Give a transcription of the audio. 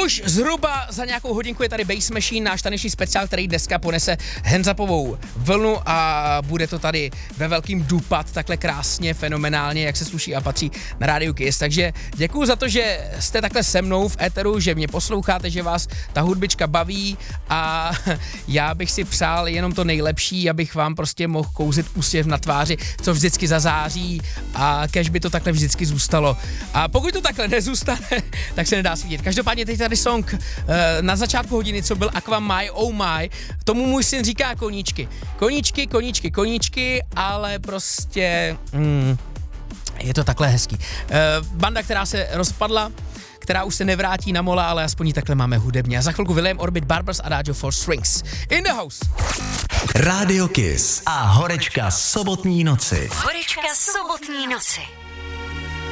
Už zhruba za nějakou hodinku je tady Bass Machine, náš taneční speciál, který dneska ponese hands-upovou vlnu a bude to tady ve velkým dupat, takhle krásně, fenomenálně, jak se sluší a patří na rádiu Kiss. Takže děkuju za to, že jste takhle se mnou v éteru, že mě posloucháte, že vás ta hudbička baví a já bych si přál jenom to nejlepší, abych vám prostě mohl kouzit úsměv na tváři, co vždycky zazáří a kež by to takhle vždycky zůstalo. A pokud to takhle nezůstane, tak se nedá svítit. Každopádně teď tady song na začátku hodiny, co byl Aqua My Oh My, tomu můj syn říká koníčky. Koníčky, ale prostě je to takhle hezký. Banda, která se rozpadla, která už se nevrátí na mola, ale aspoň ji takhle máme hudebně. A za chvilku William Orbit, Barbers Adagio for Strings. In the house. Radio Kiss a horečka sobotní noci. Horečka sobotní noci.